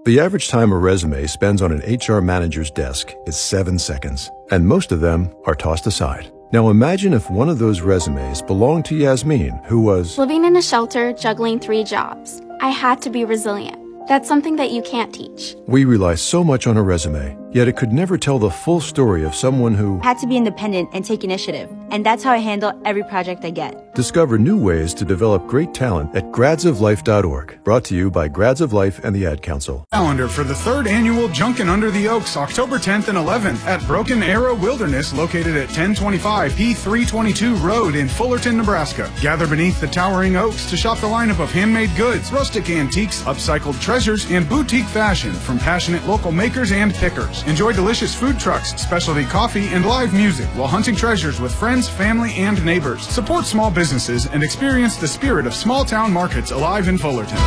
The average time a resume spends on an HR manager's desk is 7 seconds, and most of them are tossed aside. Now imagine if one of those resumes belonged to Yasmin, who was living in a shelter, juggling 3 jobs. I had to be resilient. That's something that you can't teach. We rely so much on a resume, yet it could never tell the full story of someone who had to be independent and take initiative. And that's how I handle every project I get. Discover new ways to develop great talent at gradsoflife.org. Brought to you by Grads of Life and the Ad Council. Calendar for the 3rd annual Junkin' Under the Oaks, October 10th and 11th at Broken Arrow Wilderness, located at 1025 P322 Road in Fullerton, Nebraska. Gather beneath the towering oaks to shop the lineup of handmade goods, rustic antiques, upcycled treasures, and boutique fashion from passionate local makers and pickers. Enjoy delicious food trucks, specialty coffee, and live music while hunting treasures with friends, family, and neighbors. Support small businesses and experience the spirit of small town markets alive in Fullerton.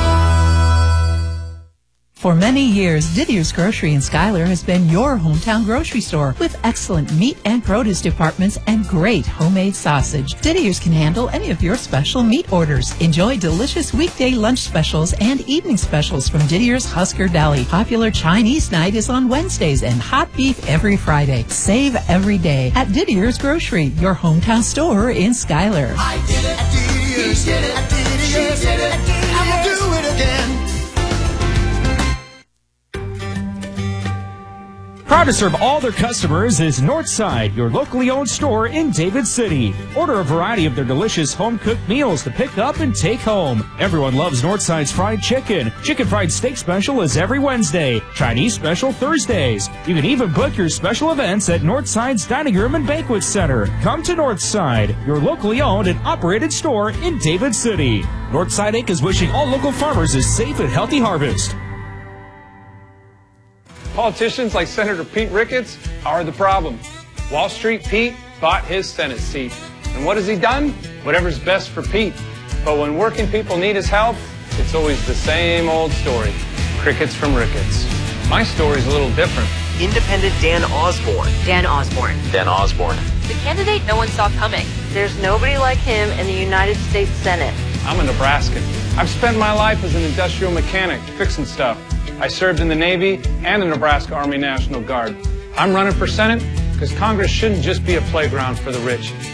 For many years, Didier's Grocery in Schuyler has been your hometown grocery store with excellent meat and produce departments and great homemade sausage. Didier's can handle any of your special meat orders. Enjoy delicious weekday lunch specials and evening specials from Didier's Husker Deli. Popular Chinese night is on Wednesdays and hot beef every Friday. Save every day at Didier's Grocery, your hometown store in Schuyler. I did it at Didier's. He did it at Didier's. She did it at Didier's. I'm gonna do it again. Proud to serve all their customers is Northside, your locally owned store in David City. Order a variety of their delicious home-cooked meals to pick up and take home. Everyone loves Northside's fried chicken. Chicken fried steak special is every Wednesday. Chinese special Thursdays. You can even book your special events at Northside's Dining Room and Banquet Center. Come to Northside, your locally owned and operated store in David City. Northside Inc. is wishing all local farmers a safe and healthy harvest. Politicians like Senator Pete Ricketts are the problem. Wall Street Pete bought his Senate seat. And what has he done? Whatever's best for Pete. But when working people need his help, it's always the same old story. Crickets from Ricketts. My story's a little different. Independent Dan Osborne. Dan Osborne. Dan Osborne. The candidate no one saw coming. There's nobody like him in the United States Senate. I'm a Nebraskan. I've spent my life as an industrial mechanic, fixing stuff. I served in the Navy and the Nebraska Army National Guard. I'm running for Senate because Congress shouldn't just be a playground for the rich.